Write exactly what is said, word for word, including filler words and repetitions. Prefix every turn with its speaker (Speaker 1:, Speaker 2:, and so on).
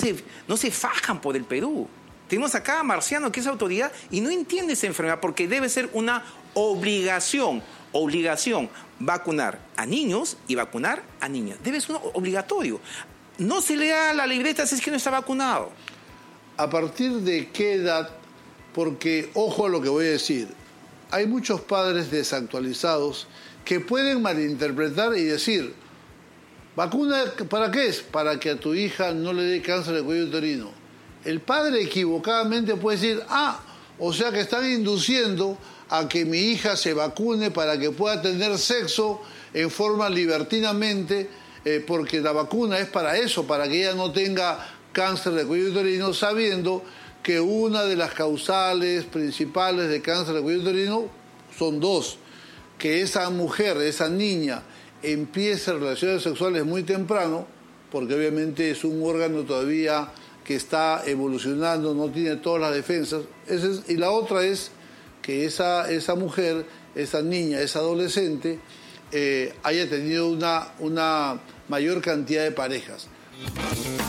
Speaker 1: se, no se fajan por el Perú. Tenemos acá a Marciano, que es autoridad, y no entiende esa enfermedad porque debe ser una obligación, obligación, vacunar a niños y vacunar a niñas. Debe ser obligatorio. No se le da la libreta si es que no está vacunado.
Speaker 2: ¿A partir de qué edad? Porque, ojo a lo que voy a decir, hay muchos padres desactualizados que pueden malinterpretar y decir, ¿vacuna para qué es? Para que a tu hija no le dé cáncer de cuello uterino. El padre equivocadamente puede decir, ah, o sea que están induciendo a que mi hija se vacune para que pueda tener sexo en forma libertinamente, eh, porque la vacuna es para eso, para que ella no tenga cáncer de cuello uterino, sabiendo que una de las causales principales de cáncer de cuello uterino son dos. Que esa mujer, esa niña, empiece relaciones sexuales muy temprano, porque obviamente es un órgano todavía que está evolucionando, no tiene todas las defensas. Esa es, y la otra es que esa, esa mujer, esa niña, esa adolescente, eh, haya tenido una, una mayor cantidad de parejas.